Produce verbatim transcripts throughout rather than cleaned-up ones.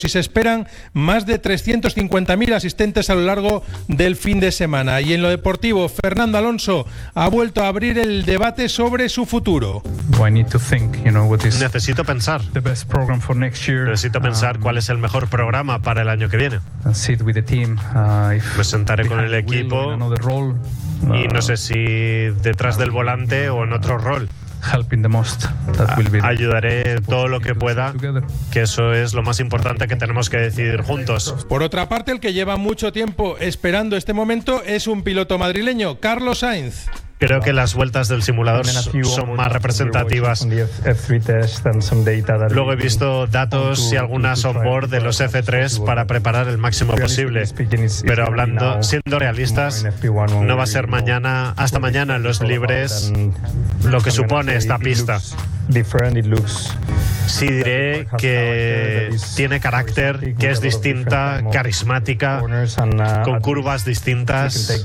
y se esperan más de trescientos cincuenta mil asistentes a lo largo del fin de semana. Y en lo deportivo, Fernando Alonso ha vuelto a abrir el debate sobre su futuro. Necesito pensar. Necesito pensar cuál es el mejor programa para el año que viene. Me sentaré con el equipo y no sé si detrás del volante o en otro rol. Ayudaré todo lo que pueda, que eso es lo más importante que tenemos que decidir juntos. Por otra parte, el que lleva mucho tiempo esperando este momento es un piloto madrileño, Carlos Sainz. Creo que las vueltas del simulador son más representativas. Luego he visto datos y algunas onboard de los F tres para preparar el máximo posible. Pero hablando, siendo realistas, no va a ser mañana, hasta mañana en los libres, lo que supone esta pista. Sí diré que tiene carácter, que es distinta, carismática, con curvas distintas,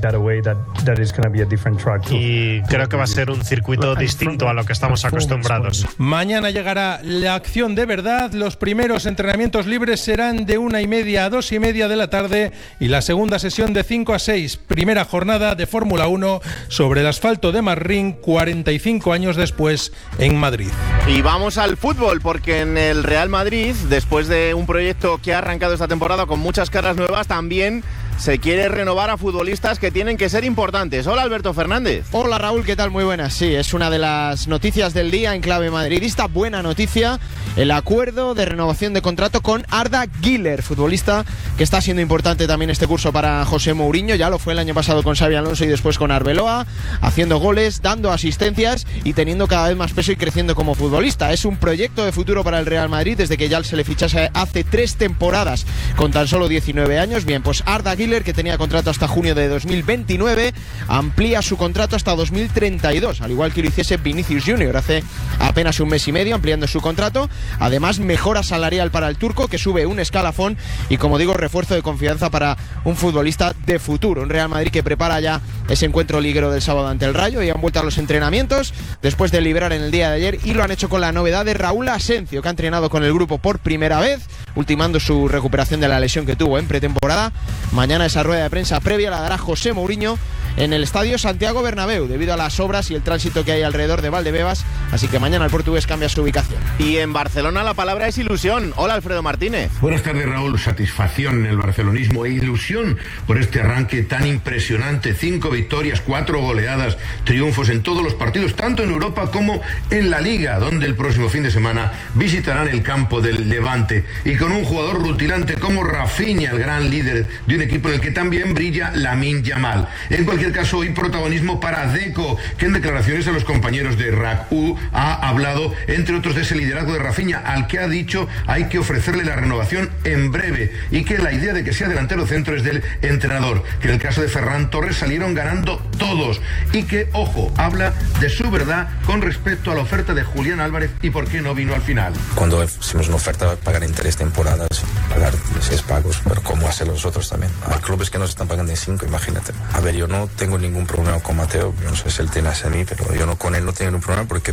y creo que va a ser un circuito distinto a lo que estamos acostumbrados. Mañana llegará la acción de verdad. Los primeros entrenamientos libres serán de una y media a dos y media de la tarde y la segunda sesión de cinco a seis. Primera jornada de Fórmula uno sobre el asfalto de Marrín, cuarenta y cinco años después en Madrid. Y vamos al fútbol, porque en el Real Madrid, después de un proyecto que ha arrancado esta temporada con muchas caras nuevas, también se quiere renovar a futbolistas que tienen que ser importantes. Hola, Alberto Fernández. Hola, Raúl, ¿qué tal? Muy buenas. Sí, es una de las noticias del día en clave madridista. Buena noticia, el acuerdo de renovación de contrato con Arda Güler, futbolista que está siendo importante también este curso para José Mourinho. Ya lo fue el año pasado con Xabi Alonso y después con Arbeloa, haciendo goles, dando asistencias y teniendo cada vez más peso y creciendo como futbolista. Es un proyecto de futuro para el Real Madrid desde que ya se le fichase hace tres temporadas con tan solo diecinueve años. Bien, pues Arda Güler, que tenía contrato hasta junio de dos mil veintinueve, amplía su contrato hasta dos mil treinta y dos, al igual que lo hiciese Vinicius Junior hace apenas un mes y medio, ampliando su contrato. Además, mejora salarial para el turco, que sube un escalafón, y como digo, refuerzo de confianza para un futbolista de futuro. Un Real Madrid que prepara ya ese encuentro liguero del sábado ante el Rayo, y han vuelto a los entrenamientos después de liberar en el día de ayer, y lo han hecho con la novedad de Raúl Asencio, que ha entrenado con el grupo por primera vez, ultimando su recuperación de la lesión que tuvo en pretemporada. Mañana esa rueda de prensa previa la dará José Mourinho en el estadio Santiago Bernabéu, debido a las obras y el tránsito que hay alrededor de Valdebebas, así que mañana el portugués cambia su ubicación. Y en Barcelona la palabra es ilusión. Hola, Alfredo Martínez. Buenas tardes, Raúl. Satisfacción en el barcelonismo e ilusión por este arranque tan impresionante. Cinco victorias, cuatro goleadas, triunfos en todos los partidos, tanto en Europa como en la Liga, donde el próximo fin de semana visitarán el campo del Levante, y con un jugador rutilante como Rafinha, el gran líder de un equipo en el que también brilla Lamine Yamal. En cualquier caso, hoy protagonismo para Deco, que en declaraciones a los compañeros de R A C U ha hablado, entre otros, de ese liderazgo de Rafinha, al que ha dicho hay que ofrecerle la renovación en breve, y que la idea de que sea delantero centro es del entrenador, que en el caso de Ferran Torres salieron ganando todos, y que, ojo, habla de su verdad con respecto a la oferta de Julián Álvarez y por qué no vino al final. Cuando hicimos una oferta, pagar en tres temporadas, pagar seis pagos, pero ¿cómo hacer los otros también? Hay clubes que nos están pagando en cinco, imagínate. A ver, yo no tengo ningún problema con Mateo, yo no sé si él tiene hacia mí, pero yo no con él no tengo ningún problema porque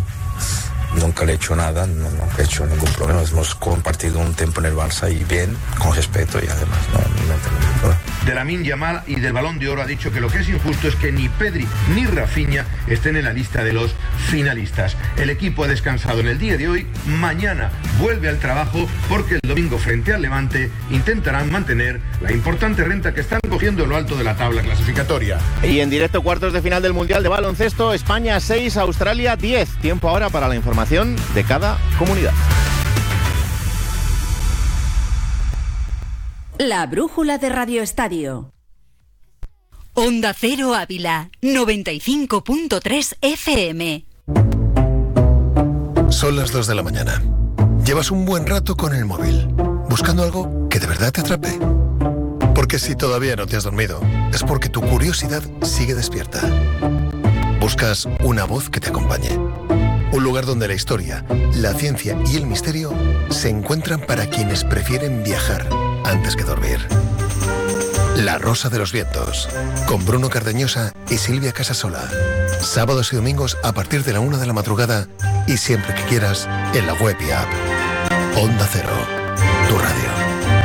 nunca le he hecho nada, no, no he hecho ningún problema. Hemos compartido un tiempo en el Barça y bien, con respeto, y además no, no tengo ningún problema. De Lamine Yamal y del Balón de Oro ha dicho que lo que es injusto es que ni Pedri ni Rafinha estén en la lista de los finalistas. El equipo ha descansado en el día de hoy, mañana vuelve al trabajo, porque el domingo frente al Levante intentarán mantener la importante renta que están cogiendo en lo alto de la tabla clasificatoria. Y en directo, cuartos de final del Mundial de Baloncesto, España seis, Australia diez. Tiempo ahora para la información de cada comunidad. La brújula de Radio Estadio. Onda Cero Ávila, noventa y cinco punto tres F M. Son las dos de la mañana. Llevas un buen rato con el móvil, buscando algo que de verdad te atrape. Porque si todavía no te has dormido, es porque tu curiosidad sigue despierta. Buscas una voz que te acompañe. Un lugar donde la historia, la ciencia y el misterio se encuentran para quienes prefieren viajar antes que dormir. La Rosa de los Vientos, con Bruno Cardeñosa y Silvia Casasola. Sábados y domingos a partir de la una de la madrugada y siempre que quieras en la web y app. Onda Cero, tu radio.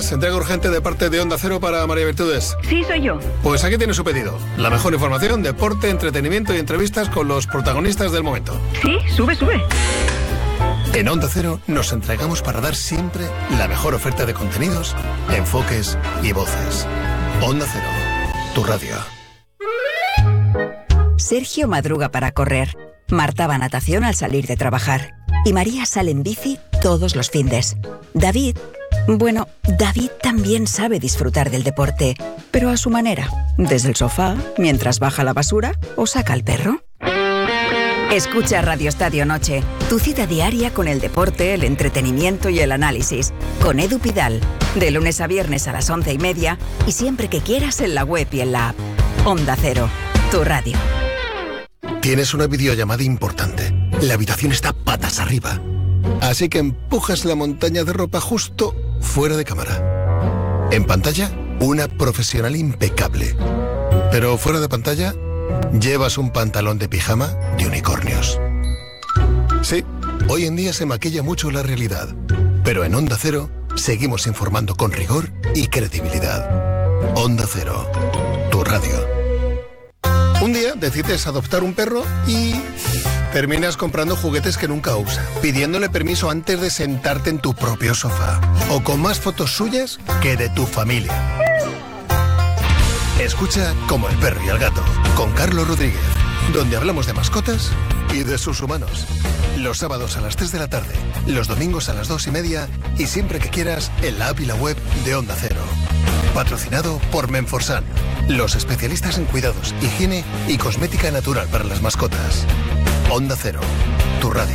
Buenas, entrega urgente de parte de Onda Cero para María Virtudes. Sí, soy yo. Pues aquí tiene su pedido. La mejor información, deporte, entretenimiento y entrevistas con los protagonistas del momento. Sí, sube, sube. En Onda Cero nos entregamos para dar siempre la mejor oferta de contenidos, enfoques y voces. Onda Cero, tu radio. Sergio madruga para correr. Marta va a natación al salir de trabajar. Y María sale en bici todos los findes. David, bueno, David también sabe disfrutar del deporte, pero a su manera. Desde el sofá, mientras baja la basura o saca al perro. Escucha Radio Estadio Noche, tu cita diaria con el deporte, el entretenimiento y el análisis. Con Edu Pidal, de lunes a viernes a las once y media y siempre que quieras en la web y en la app. Onda Cero, tu radio. Tienes una videollamada importante. La habitación está patas arriba. Así que empujas la montaña de ropa justo fuera de cámara. En pantalla, una profesional impecable. Pero fuera de pantalla, llevas un pantalón de pijama de unicornios. Sí, hoy en día se maquilla mucho la realidad. Pero en Onda Cero, seguimos informando con rigor y credibilidad. Onda Cero, tu radio. Un día decides adoptar un perro y terminas comprando juguetes que nunca usa, pidiéndole permiso antes de sentarte en tu propio sofá, o con más fotos suyas que de tu familia. Escucha Como el perro y el gato, con Carlos Rodríguez, donde hablamos de mascotas y de sus humanos. Los sábados a las tres de la tarde, los domingos a las dos y media y siempre que quieras en la app y la web de Onda Cero. Patrocinado por Menforsan, los especialistas en cuidados, higiene y cosmética natural para las mascotas. Onda Cero, tu radio.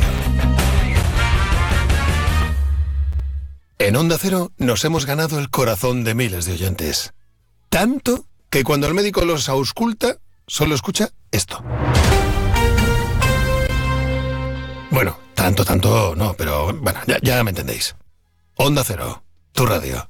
En Onda Cero nos hemos ganado el corazón de miles de oyentes. Tanto que cuando el médico los ausculta, solo escucha esto. Bueno, tanto, tanto no, pero bueno, ya, ya me entendéis. Onda Cero, tu radio.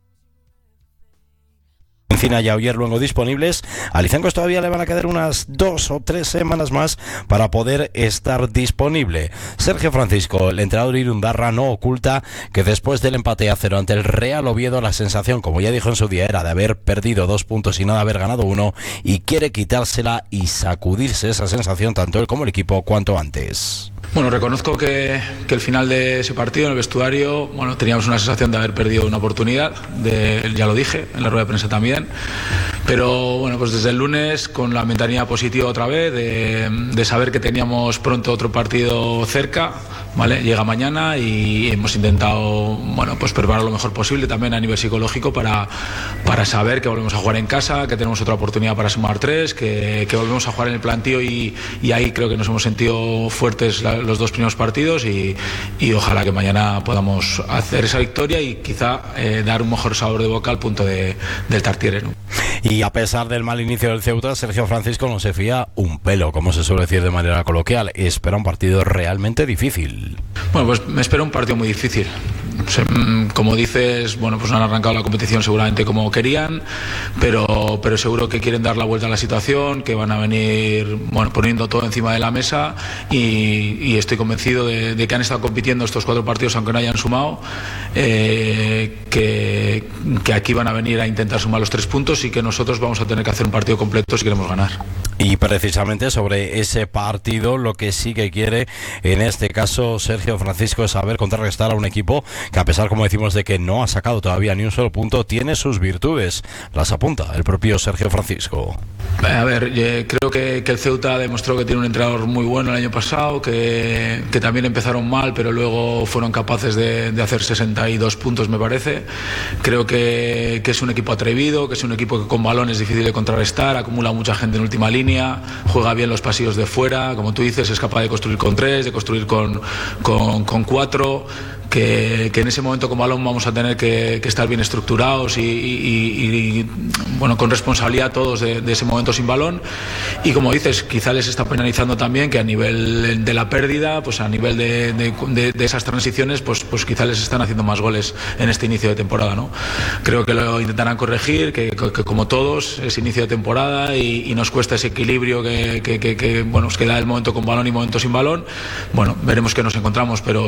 Encina y Auller luego disponibles. A Lizancos todavía le van a quedar unas dos o tres semanas más para poder estar disponible. Sergio Francisco, el entrenador irundarra, no oculta que después del empate a cero ante el Real Oviedo, la sensación, como ya dijo en su día, era de haber perdido dos puntos y no de haber ganado uno, y quiere quitársela y sacudirse esa sensación tanto él como el equipo cuanto antes. Bueno, reconozco que, que el final de ese partido en el vestuario, bueno, teníamos una sensación de haber perdido una oportunidad, de, ya lo dije en la rueda de prensa también, pero bueno, pues desde el lunes con la mentalidad positiva otra vez, de, de saber que teníamos pronto otro partido cerca, ¿vale? Llega mañana y hemos intentado, bueno, pues preparar lo mejor posible también a nivel psicológico para, para saber que volvemos a jugar en casa, que tenemos otra oportunidad para sumar tres, que, que volvemos a jugar en el plantío y, y ahí creo que nos hemos sentido fuertes la, los dos primeros partidos y, y ojalá que mañana podamos hacer esa victoria y quizá eh, dar un mejor sabor de boca al punto de, del Tartiere, ¿no? Y a pesar del mal inicio del Ceuta, Sergio Francisco no se fía un pelo, como se suele decir de manera coloquial. Espera un partido realmente difícil. Bueno, pues me espera un partido muy difícil. Como dices, bueno, pues no han arrancado la competición seguramente como querían, pero, pero seguro que quieren dar la vuelta a la situación, que van a venir, bueno, poniendo todo encima de la mesa y, y estoy convencido de, de que han estado compitiendo estos cuatro partidos aunque no hayan sumado, eh, que, que aquí van a venir a intentar sumar los tres puntos y que nosotros vamos a tener que hacer un partido completo si queremos ganar. Y precisamente sobre ese partido, lo que sí que quiere en este caso Sergio Francisco es saber contrarrestar a un equipo que, a pesar, como decimos, de que no ha sacado todavía ni un solo punto, tiene sus virtudes. Las apunta el propio Sergio Francisco. A ver, eh, creo que, que el Ceuta demostró que tiene un entrenador muy bueno el año pasado, que, que también empezaron mal, pero luego fueron capaces de, de hacer sesenta y dos puntos, me parece. Creo que, que es un equipo atrevido, que es un equipo que con balón es difícil de contrarrestar, acumula mucha gente en última línea, juega bien los pasillos de fuera, como tú dices, es capaz de construir con tres, de construir con, con, con cuatro. Que, que en ese momento con balón vamos a tener que, que estar bien estructurados y, y, y bueno, con responsabilidad todos de, de ese momento sin balón, y como dices, quizá les está penalizando también que a nivel de la pérdida, pues a nivel de, de, de, de esas transiciones, pues, pues quizá les están haciendo más goles en este inicio de temporada, ¿no? Creo que lo intentarán corregir, que, que, que como todos es inicio de temporada y, y nos cuesta ese equilibrio que, que, que, que bueno, os queda el momento con balón y momento sin balón. Bueno, veremos qué nos encontramos, pero